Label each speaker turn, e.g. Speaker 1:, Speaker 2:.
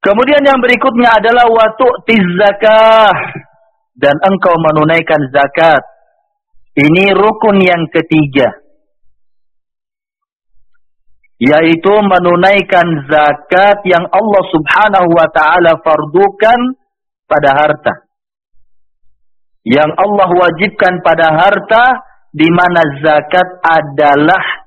Speaker 1: Kemudian yang berikutnya adalah wa tu'tiz zakah, dan engkau menunaikan zakat. Ini rukun yang ketiga, yaitu menunaikan zakat yang Allah Subhanahu wa taala fardukan pada harta. Yang Allah wajibkan pada harta, di mana zakat adalah